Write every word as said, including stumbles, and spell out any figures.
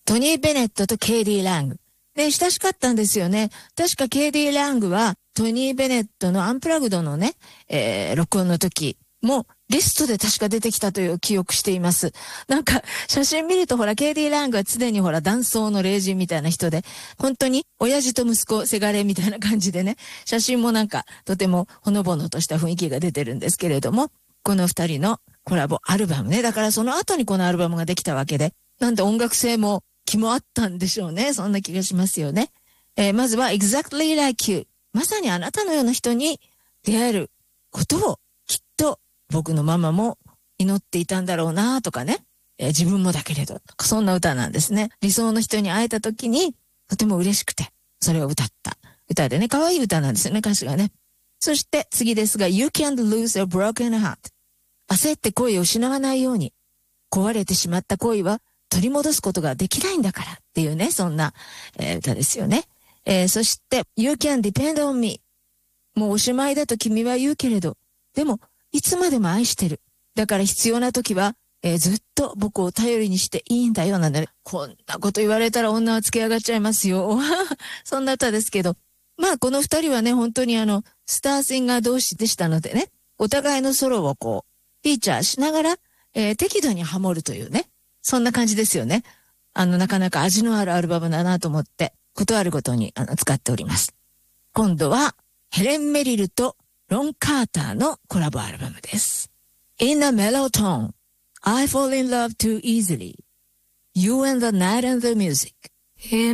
トニー・ベネットとケイディ・ラング。で、親しかったんですよね。確かケイディ・ラングはトニー・ベネットのアンプラグドのね、えー、録音の時もゲストで確か出てきたという記憶しています。なんか写真見るとほら、ケイディ・ラングは常にほら、男装の霊人みたいな人で、本当に親父と息子、せがれみたいな感じでね、写真もなんかとてもほのぼのとした雰囲気が出てるんですけれども、この二人のコラボアルバムね。だからその後にこのアルバムができたわけで、なんで音楽性も気もあったんでしょうね。そんな気がしますよね。えー、まずは Exactly Like You。まさにあなたのような人に出会えることをきっと僕のママも祈っていたんだろうなとかね、えー、自分もだけれど、そんな歌なんですね。理想の人に会えた時にとても嬉しくて、それを歌った歌でね、可愛い歌なんですよね、歌詞がね。そして次ですが You can't lose a broken heart。焦って恋を失わないように、壊れてしまった恋は取り戻すことができないんだからっていうね、そんな、えー、歌ですよね。えー、そして You can depend on me。もうおしまいだと君は言うけれど、でもいつまでも愛してる。だから必要な時は、えー、ずっと僕を頼りにしていいんだよなんだね。こんなこと言われたら女はつけ上がっちゃいますよ。そんな歌ですけど。まあこの二人はね、本当にあの、スターシンガー同士でしたのでね、お互いのソロをこう、フィーチャーしながら、えー、適度にハモるというね、そんな感じですよね。あの、なかなか味のあるアルバムだなと思って、ことあるごとにあの使っております。今度は、ヘレン・メリルとロン・カーターのコラボアルバムです。In a mellow tone, I fall in love too easily. You and the night and the music.